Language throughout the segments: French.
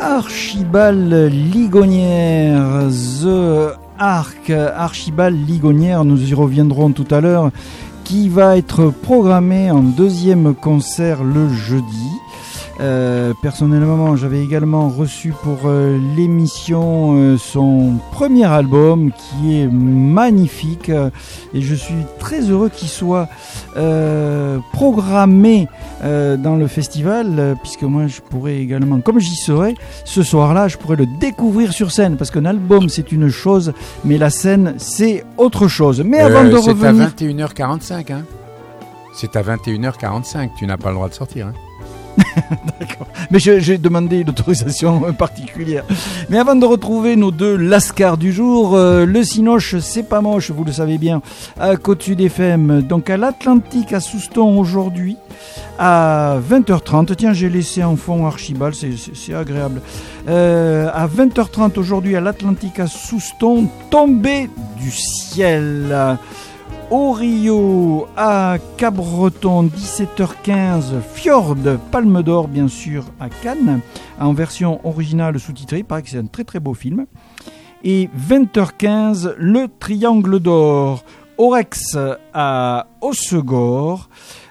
Archibald Ligonière, The Arc, Archibald Ligonière, nous y reviendrons tout à l'heure, qui va être programmé en deuxième concert le jeudi. Personnellement, j'avais également reçu pour l'émission son premier album qui est magnifique et je suis très heureux qu'il soit programmé dans le festival puisque moi je pourrais également, comme j'y serai ce soir-là, je pourrais le découvrir sur scène parce qu'un album c'est une chose mais la scène c'est autre chose. Mais avant de revenir... C'est à 21h45 hein. C'est à 21h45, tu n'as pas le droit de sortir hein. D'accord. Mais j'ai demandé une autorisation particulière. Mais avant de retrouver nos deux lascars du jour, le Cinoche, c'est pas moche, vous le savez bien, à Côte-Sud FM, donc à l'Atlantique à Souston aujourd'hui, à 20h30. Tiens, j'ai laissé en fond Archibald, c'est agréable. À 20h30 aujourd'hui à l'Atlantique à Souston, tombé du ciel. Au Rio, à Cabreton, 17h15, Fjord, Palme d'Or, bien sûr, à Cannes, en version originale sous-titrée. Il paraît que c'est un très très beau film. Et 20h15, Le Triangle d'Or, Orex à Hossegor,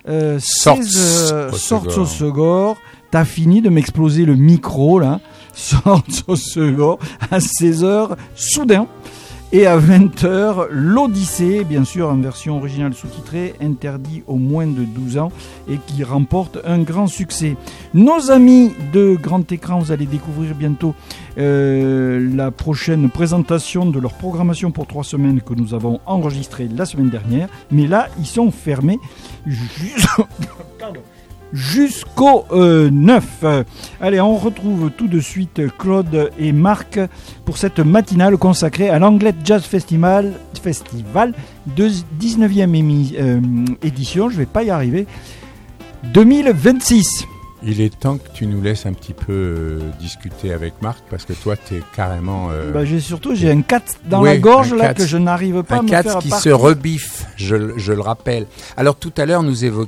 Sorts-Hossegor. T'as fini de m'exploser le micro, là. Sorts-Hossegor, à 16h, Soudain. Et à 20h, l'Odyssée, bien sûr en version originale sous-titrée, interdit aux moins de 12 ans et qui remporte un grand succès. Nos amis de Grand Écran, vous allez découvrir bientôt la prochaine présentation de leur programmation pour 3 semaines que nous avons enregistrée la semaine dernière. Mais là, ils sont fermés jusqu'au 9. Allez, on retrouve tout de suite Claude et Marc pour cette matinale consacrée à l'Anglet Jazz Festival de 19e édition, je vais pas y arriver, 2026. Il est temps que tu nous laisses un petit peu discuter avec Marc parce que toi tu es carrément... j'ai un cat dans la gorge là que je n'arrive pas à me faire partir. Un cat qui partir. se rebiffe, je le rappelle. Alors tout à l'heure nous